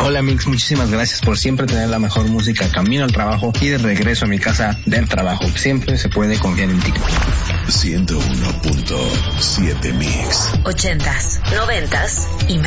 Hola Mix, muchísimas gracias por siempre tener la mejor música camino al trabajo y de regreso a mi casa del trabajo. Siempre se puede confiar en ti. 101.7 Mix. 80s, 90s y